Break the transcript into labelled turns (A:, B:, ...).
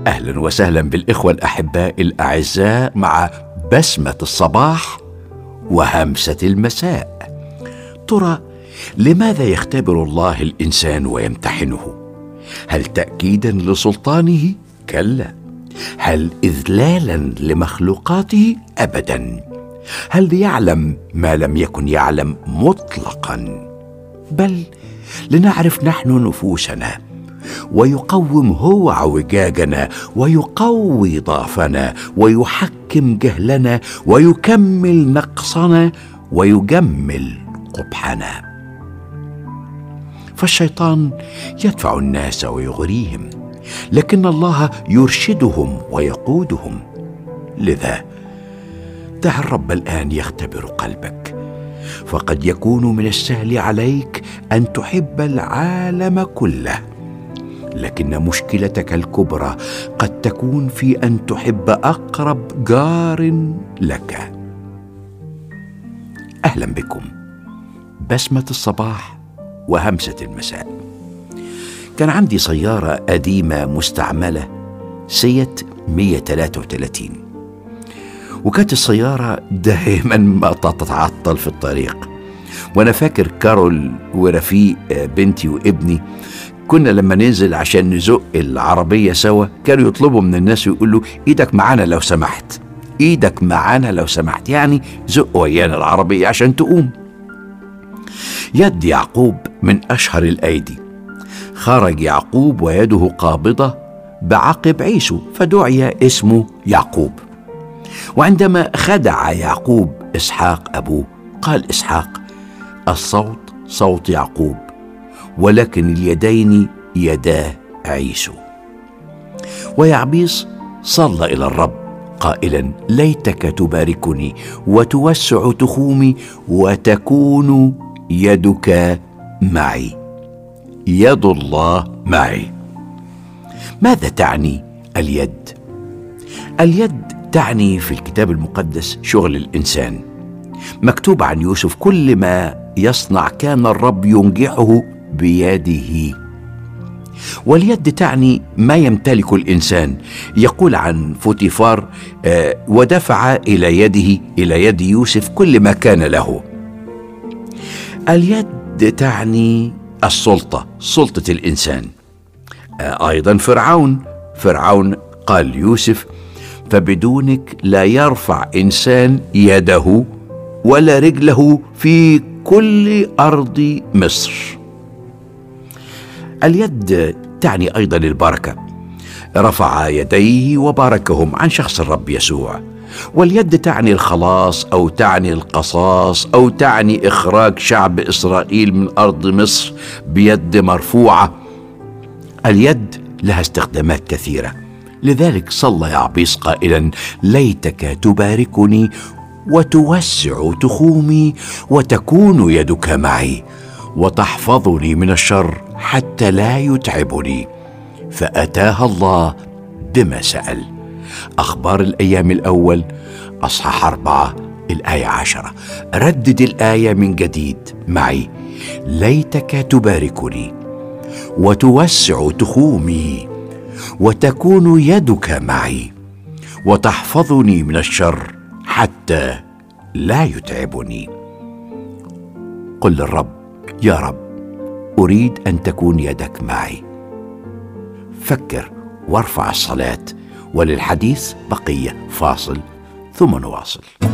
A: أهلا وسهلا بالإخوة الأحباء الأعزاء مع بسمة الصباح وهمسة المساء. ترى لماذا يختبر الله الإنسان ويمتحنه؟ هل تأكيدا لسلطانه؟ كلا. هل إذلالا لمخلوقاته؟ أبدا. هل ليعلم ما لم يكن يعلم مطلقا؟ بل لنعرف نحن نفوسنا، ويقوم هو اعوجاجنا، ويقوي ضعفنا، ويحكم جهلنا، ويكمل نقصنا، ويجمل قبحنا. فالشيطان يدفع الناس ويغريهم، لكن الله يرشدهم ويقودهم. لذا دع الرب الآن يختبر قلبك، فقد يكون من السهل عليك أن تحب العالم كله، لكن مشكلتك الكبرى قد تكون في أن تحب أقرب جار لك. أهلا بكم. بسمة الصباح وهمسة المساء. كان عندي سيارة قديمة مستعملة سيت 133، وكانت السيارة دائما ما تتعطل في الطريق. وأنا فاكر كارول ورفيق بنتي وابني كنا لما ننزل عشان نزق العربية سوا كانوا يطلبوا من الناس ويقولوا إيدك معانا لو سمحت، إيدك معانا لو سمحت، يعني زق ويانا العربية عشان تقوم. يد يعقوب من أشهر الأيدي. خرج يعقوب ويده قابضة بعقب عيسو، فدعي اسمه يعقوب. وعندما خدع يعقوب إسحاق أبوه قال إسحاق: الصوت صوت يعقوب، ولكن اليدين يدا عيسو. ويعبيس صلى إلى الرب قائلا: ليتك تباركني وتوسع تخومي وتكون يدك معي. يد الله معي. ماذا تعني اليد؟ اليد تعني في الكتاب المقدس شغل الإنسان. مكتوب عن يوسف: كل ما يصنع كان الرب ينجحه بيده. واليد تعني ما يمتلك الإنسان. يقول عن فوتيفار: ودفع إلى يده، إلى يد يوسف، كل ما كان له. اليد تعني السلطة، سلطة الإنسان. أيضا فرعون قال يوسف: فبدونك لا يرفع إنسان يده ولا رجله في كل أرض مصر. اليد تعني أيضا البركة. رفع يديه وباركهم عن شخص الرب يسوع. واليد تعني الخلاص، أو تعني القصاص، أو تعني إخراج شعب إسرائيل من أرض مصر بيد مرفوعة. اليد لها استخدامات كثيرة. لذلك صلى يعبيس قائلا: ليتك تباركني وتوسع تخومي وتكون يدك معي وتحفظني من الشر حتى لا يتعبني. فأتاها الله بما سأل. أخبار الأيام الأول أصحاح 4 الآية 10. ردد الآية من جديد معي: ليتك تباركني وتوسع تخومي وتكون يدك معي وتحفظني من الشر حتى لا يتعبني. قل للرب: يا رب، أريد أن تكون يدك معي. فكر وارفع الصلاة، وللحديث بقية. فاصل ثم نواصل.